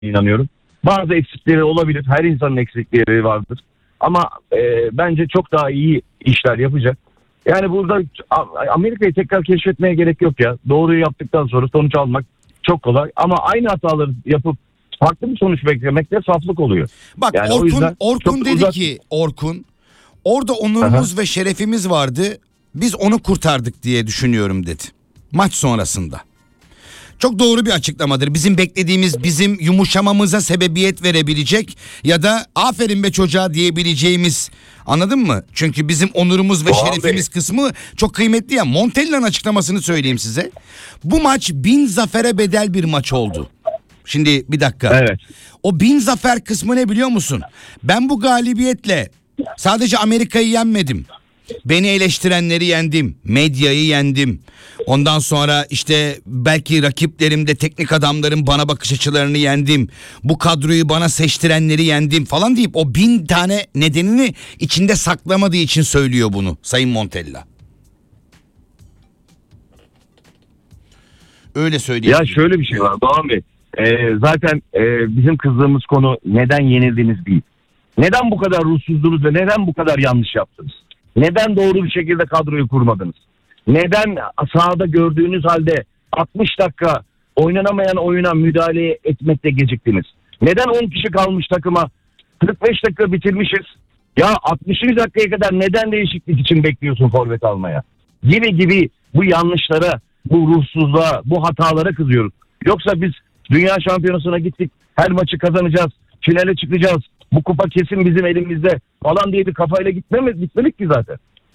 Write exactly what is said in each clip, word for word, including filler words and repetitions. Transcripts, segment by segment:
inanıyorum. Bazı eksikleri olabilir. Her insanın eksikleri vardır. Ama e, bence çok daha iyi işler yapacak. Yani burada Amerika'yı tekrar keşfetmeye gerek yok ya. Doğruyu yaptıktan sonra sonuç almak çok kolay. Ama aynı hataları yapıp farklı bir sonuç beklemek de saflık oluyor. Bak yani Orkun, Orkun dedi uzak... ki Orkun orada onurumuz Aha. ve şerefimiz vardı. Biz onu kurtardık diye düşünüyorum dedi. Maç sonrasında. Çok doğru bir açıklamadır. Bizim beklediğimiz, bizim yumuşamamıza sebebiyet verebilecek ya da aferin be çocuğa diyebileceğimiz, anladın mı? Çünkü bizim onurumuz ve Doğan şerefimiz Bey. kısmı çok kıymetli ya. Montella'nın açıklamasını söyleyeyim size. Bu maç bin zafere bedel bir maç oldu. Şimdi bir dakika. Evet. O bin zafer kısmı ne biliyor musun? Ben bu galibiyetle sadece Amerika'yı yenmedim. Beni eleştirenleri yendim. Medyayı yendim. Ondan sonra işte belki rakiplerimde teknik adamların bana bakış açılarını yendim. Bu kadroyu bana seçtirenleri yendim falan deyip o bin tane nedenini içinde saklamadığı için söylüyor bunu Sayın Montella. Öyle söyleyeyim. Ya şöyle bir şey var Doğan Bey. Ee, zaten e, bizim kızdığımız konu neden yenildiniz değil. Neden bu kadar ruhsuzdunuz ve neden bu kadar yanlış yaptınız? Neden doğru bir şekilde kadroyu kurmadınız? Neden sahada gördüğünüz halde altmış dakika oynanamayan oyuna müdahale etmekte geciktiniz? Neden on kişi kalmış takıma kırk beş dakika bitirmişiz? Ya altmışıncı dakikaya kadar neden değişiklik için bekliyorsun forvet almaya? Gibi gibi bu yanlışlara, bu ruhsuzluğa, bu hatalara kızıyoruz. Yoksa biz dünya şampiyonasına gittik, her maçı kazanacağız, finale çıkacağız. Bu kupa kesin bizim elimizde falan diye bir kafayla gitmemek, gitmedik ki zaten.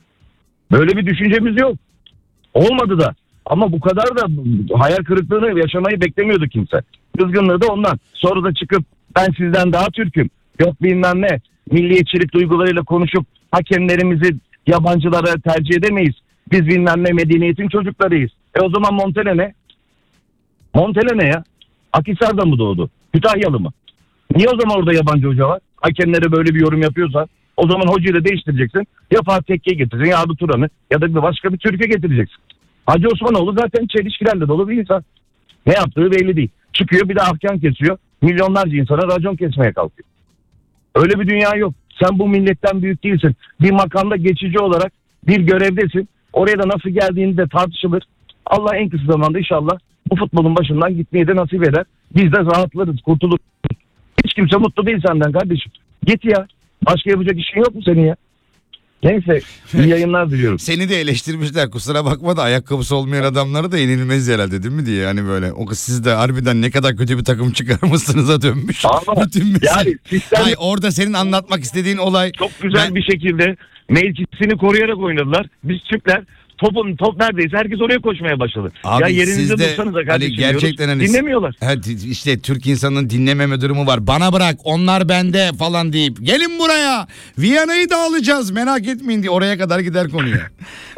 Böyle bir düşüncemiz yok. Olmadı da. Ama bu kadar da hayal kırıklığını yaşamayı beklemiyordu kimse. Kızgınlığı da ondan. Sonra da çıkıp ben sizden daha Türk'üm, yok bilmem ne, milliyetçilik duygularıyla konuşup hakemlerimizi yabancılara tercih edemeyiz. Biz bilmem ne medeniyetin çocuklarıyız. E o zaman Montella ne? Montella ne ya? Akhisar'da mı doğdu? Kütahyalı mı? Niye o zaman orada yabancı hoca var? Hakemlere böyle bir yorum yapıyorsa o zaman hocayı da değiştireceksin. Ya Fatih Tekke'yi getireceksin ya Arda Turan'ı ya da bir başka bir Türkiye getireceksin. Hacı Osmanoğlu zaten çelişkilerle dolu bir insan. Ne yaptığı belli değil. Çıkıyor bir de ahkam kesiyor. Milyonlarca insana racon kesmeye kalkıyor. Öyle bir dünya yok. Sen bu milletten büyük değilsin. Bir makamda geçici olarak bir görevdesin. Oraya da nasıl geldiğini de tartışılır. Allah en kısa zamanda inşallah bu futbolun başından gitmeyi de nasip eder. Biz de rahatlarız, kurtuluruz. Hiç kimse mutlu değil senden kardeşim. Git ya. Başka yapacak işin yok mu senin ya? Neyse, iyi yayınlar diliyorum. Seni de eleştirmişler, kusura bakma da ayakkabısı olmayan adamları da yenilmez herhalde değil mi diye, yani böyle. O kız siz de harbiden ne kadar kötü bir takım çıkarmışsınıza dönmüş. Ama bütün yani sistem... Hayır, orada senin anlatmak istediğin olay. Çok güzel ben... bir şekilde mevkisini koruyarak oynadılar. Biz Türkler topun top neredeyse herkes oraya koşmaya başladı. Abi ya yerinizde de, dursanıza kardeşim hani gerçekten hani, dinlemiyorlar. Evet, işte Türk insanının dinlememe durumu var. Bana bırak, onlar bende falan deyip gelin buraya, Viyana'yı da alacağız merak etmeyin diye oraya kadar gider konuya.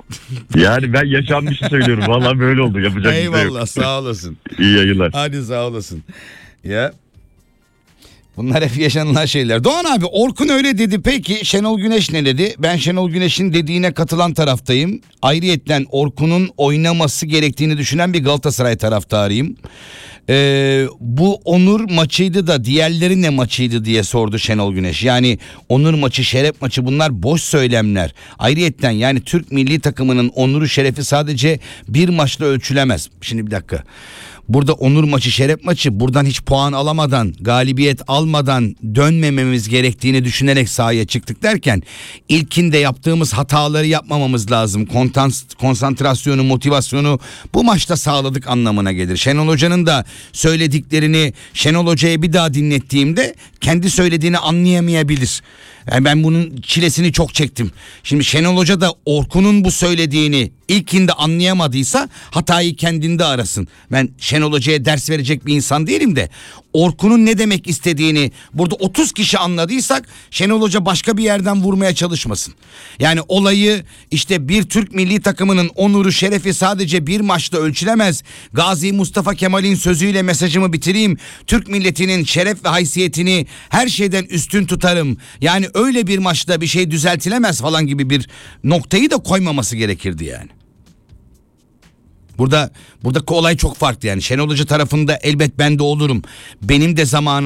Yani ben yaşanmışı söylüyorum. Vallahi böyle oldu, yapacak bir şey yok. Eyvallah, sağ olasın. İyi yayınlar. Hadi sağ olasın. Ya bunlar hep yaşanılan şeyler. Doğan abi, Orkun öyle dedi. Peki Şenol Güneş ne dedi? Ben Şenol Güneş'in dediğine katılan taraftayım. Ayrıyetten Orkun'un oynaması gerektiğini düşünen bir Galatasaray taraftarıyım. Ee, bu Onur maçıydı da diğerleri ne maçıydı diye sordu Şenol Güneş. Yani Onur maçı, şeref maçı, bunlar boş söylemler. Ayrıyetten yani Türk milli takımının onuru, şerefi sadece bir maçla ölçülemez. Şimdi bir dakika. Burada onur maçı, şeref maçı, buradan hiç puan alamadan, galibiyet almadan dönmememiz gerektiğini düşünerek sahaya çıktık derken ilkinde yaptığımız hataları yapmamamız lazım. Konsantrasyonu, motivasyonu bu maçta sağladık anlamına gelir. Şenol Hoca'nın da söylediklerini Şenol Hoca'ya bir daha dinlettiğimde kendi söylediğini anlayamayabilir. Yani ben bunun çilesini çok çektim. Şimdi Şenol Hoca da Orkun'un bu söylediğini ilkinde anlayamadıysa hatayı kendinde arasın. Ben Şenol Hoca'ya ders verecek bir insan değilim de Orkun'un ne demek istediğini burada otuz kişi anladıysak Şenol Hoca başka bir yerden vurmaya çalışmasın. Yani olayı işte bir Türk milli takımının onuru, şerefi sadece bir maçta ölçülemez. Gazi Mustafa Kemal'in sözüyle mesajımı bitireyim. Türk milletinin şeref ve haysiyetini her şeyden üstün tutarım. Yani öyle bir maçta bir şey düzeltilemez falan gibi bir noktayı da koymaması gerekirdi yani. Burada burada olay çok farklı yani. Şenol Hoca tarafında elbet ben de olurum. Benim de zamanım